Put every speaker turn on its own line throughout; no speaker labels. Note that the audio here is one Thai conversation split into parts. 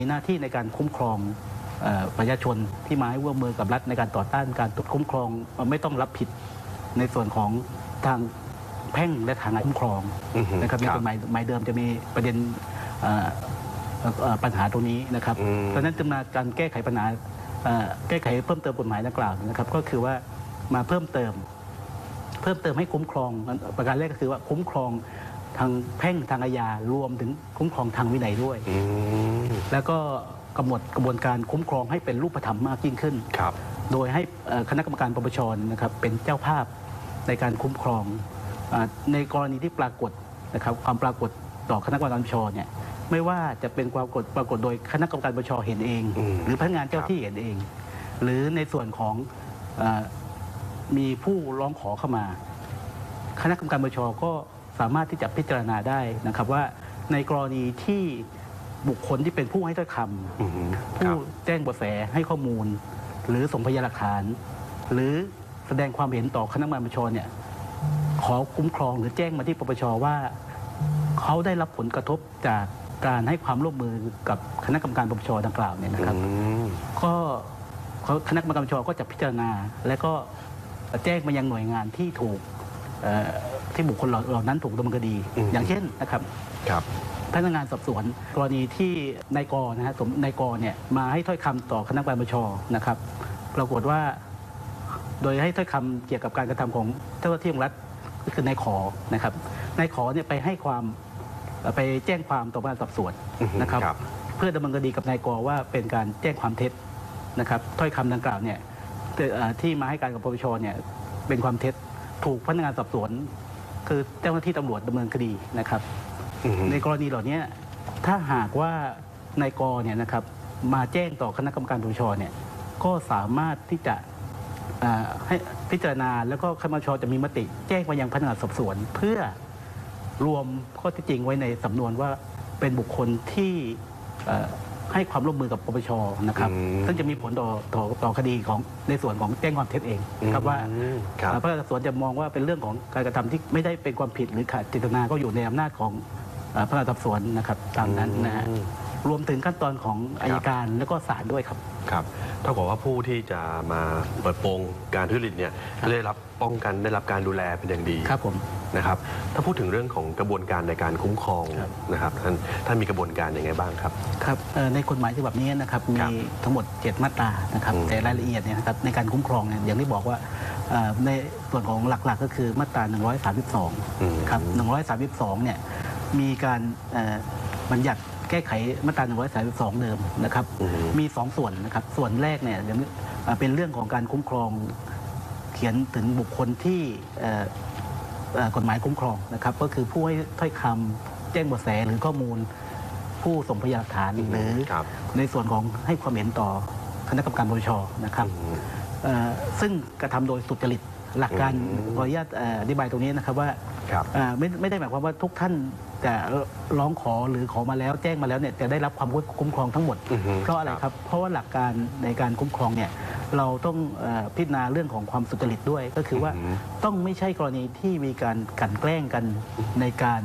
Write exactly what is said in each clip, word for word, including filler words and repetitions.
มีหน้าที่ในการคุ้มครองประชาชนที่มาให้ร่วมมือกับรัฐในการต่อต้านการคุ้มครองไม่ต้องรับผิดในส่วนของทางแพ่งและทางคุ้มครองนะครับในกฎหมายหมายเดิมจะมีประเด็นปัญหาตรงนี้นะครับเพราะฉะนั้นจะมาการแก้ไขปัญหาแก้ไขเพิ่มเติมกฎหมายดังกล่าวนะครับก็คือว่ามาเพิ่มเติมเพิ่มเติมให้คุ้มครองประการแรกก็คือว่าคุ้มครองทางแพ่งทางอาญารวมถึงคุ้มครองทางวินัยด้วยแล้วก็กำหนดกระบวนการคุ้มครองให้เป็นรูปธรรมมากยิ่งขึ้นโดยให้คณะกรรมการปปชนะครับเป็นเจ้าภาพในการคุ้มครองในกรณีที่ปรากฏนะครับความปรากฏต่อคณะกรรมการปปชเนี่ยไม่ว่าจะเป็นความปรากฏปรากฏโดยคณะกรรมการปปชเห็นเองหรือพนักงานเจ้าที่เห็นเองหรือในส่วนของมีผู้ร้องขอเข้ามาคณะกรรมการปปชก็สามารถที่จะพิจารณาได้นะครับว่าในกรณีที่บุคคลที่เป็นผู้ให้ถ้อยคำผู้แจ้งเบาะแสให้ข้อมูลหรือส่งพยานหลักฐานหรือแสดงความเห็นต่อคณะกรรมการปปชเนี่ยขอคุ้มครองหรือแจ้งมาที่ปปชว่าเขาได้รับผลกระทบจากการให้ความร่วมมือกับคณะกรรมการปปชดังกล่าวเนี่ยนะครับก็คณะกรรมการปปชก็จะพิจารณาและก็แจ้งมายังหน่วยงานที่ถูกที่บุคคลเหล่านั้นถูกดำเนินคดีอย่างเช่นนะครับพนักงานสอบสวนกรณีที่นายกนะฮะนายกเนี่ยมาให้ถ้อยคำต่อคณะกรรมการปปชนะครับปรากฏว่าโดยให้ถ้อยคำเกี่ยวกับการกระทำของเจ้าหน้าที่ของรัฐก็คือนายขอนะครับนายขอเนี่ยไปให้ความไปแจ้งความต่อพนักงานสอบสวนนะครับเพื่อดำเนินคดีกับนายกว่าเป็นการแจ้งความเท็จนะครับถ้อยคำดังกล่าวเนี่ยที่มาให้การกับปปชเนี่ยเป็นความเท็จถูกพนักงานสอบสวนคือเจ้าหน้าที่ตำรวจดำเนินคดีนะครับในกรณีเหล่านี้ถ้าหากว่านายกเนี่ยนะครับมาแจ้งต่อคณะกรรมการปปชเนี่ยก็สามารถที่จะให้พิจารณาแล้วก็คณะกรรมการปปชจะมีมติแจ้งไปยังพนักงานสอบสวนเพื่อรวมข้อเท็จจริงไว้ในสำนวนว่าเป็นบุคคลที่ให้ความร่วมมือกับปปชนะครับซึ่งจะมีผลต่อต่อต่อคดีของในส่วนของแจ้งความเท็จเองครับว่าพนักงานสอบสวนจะมองว่าเป็นเรื่องของการกระทำที่ไม่ได้เป็นความผิดหรือขาดเจตนาก็อยู่ในอำนาจของพนักงานสอบสวนนะครับตามนั้นนะฮะรวมถึงขั้นตอนของอัยการและก็ศาลด้วยครับ
ครับเท่ากับว่าผู้ที่จะมาเปิดโปงการทุจริตเนี่ยได้รับป้องกันได้รับการดูแลเป็นอย่างดี
ครับผม
นะครับถ้าพูดถึงเรื่องของกระบวนการในการคุ้มครองนะครับท่านท่านมีกระบวนการยังไงบ้างครับ
ครับในกฎหมายฉบับนี้นะครับมีทั้งหมดเจ็ดมาตรานะครับแต่รายละเอียดเนี่ยนะครับในการคุ้มครองเนี่ยอย่างที่บอกว่าในส่วนของหลักๆก็คือมาตราหนึ่งร้อยสามสิบสองครับหนึ่งร้อยสามสิบสองเนี่ยมีการบัญญัติแก้ไขมาตราหนึ่งร้อยสามสิบสองเดิมนะครับมีสองส่วนนะครับส่วนแรกเนี่ยเป็นเรื่องของการคุ้มครองเขียนถึงบุคคลที่กฎหมายคุ้มครองนะครับก็คือผู้ให้ถ้อยคำแจ้งเบาะแสหรือข้อมูลผู้ส่งพยานหลักฐานหรือในส่วนของให้ความเห็นต่อคณะกรรมการปปชนะครับซึ่งกระทำโดยสุจริตหลักการขออนุญาตอธิบายตรงนี้นะครับว่าไม่ไม่ได้หมายความว่าทุกท่านจะร้องขอหรือขอมาแล้วแจ้งมาแล้วเนี่ยจะได้รับความคุ้มครองทั้งหมดเพราะอะไรครับเพราะว่าหลักการในการคุ้มครองเนี่ยเราต้องพิจารณาเรื่องของความสุจริตด้วยก็คือว่าต้องไม่ใช่กรณีที่มีการกลั่นแกล้งกันในการ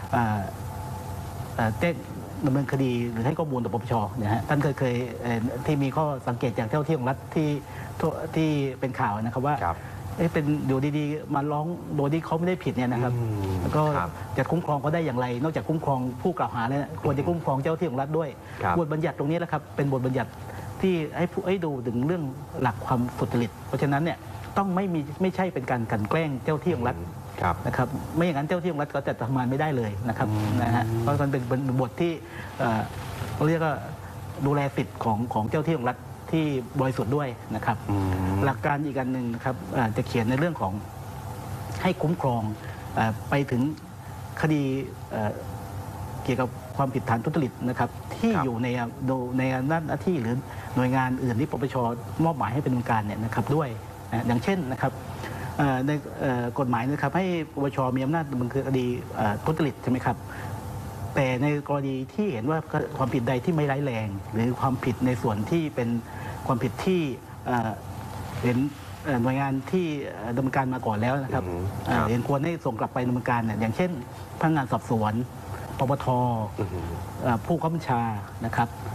แจ้งดำเนินคดีหรือให้ข้อมูลต่อปปชเนี่ยฮะท่านเคยเคยที่มีข้อสังเกตจากเจ้าหน้าที่ของรัฐที่ที่เป็นข่าวนะครับว่าเป็นอยู่ดีๆมาร้องโดยที่เขาไม่ได้ผิดเนี่ยนะครับแล้วก็จะคุ้มครองเขาได้อย่างไรนอกจากคุ้มครองผู้กล่าวหาแล้วควรจะคุ้มครองเจ้าที่ของรัฐด้วยบทบัญญัติตรงนี้แหละครับเป็นบทบัญญัติที่ให้ผู้ให้ดูถึงเรื่องหลักความสุจริตเพราะฉะนั้นเนี่ยต้องไม่มีไม่ใช่เป็นการกลั่นแกล้งเจ้าที่ของรัฐนะครับไม่อย่างนั้นเจ้าที่ของรัฐก็จะทำงานไม่ได้เลยนะครับนะฮะเพราะมันเป็นบทที่เขาเรียกว่าดูแลสิทธิ์ของของเจ้าที่ของรัฐที่บริสุทธิ์ด้วยนะครับหลักการอีกอันหนึ่งนะครับจะเขียนในเรื่องของให้คุ้มครองไปถึงคดีเกี่ยวกับความผิดฐานทุจริตนะครับที่อยู่ในในหน้าที่หรือหน่วยงานอื่นที่ปปชมอบหมายให้เป็นดำเนินการเนี่ยนะครับด้วยอย่างเช่นนะครับในกฎหมายนะครับให้ปปชมีอำนาจดำเนินคดีทุจริตใช่ไหมครับแต่ในกรณีที่เห็นว่าความผิดใดที่ไม่ร้ายแรงหรือความผิดในส่วนที่เป็นความผิดที่เห็นหน่วยงานที่ดำเนินการมาก่อนแล้วนะครับเห็นควรให้ส่งกลับไปดำเนินการเนี่ยอย่างเช่นพนักงานสอบสวนปปทผู้บังคับบัญชานะครับ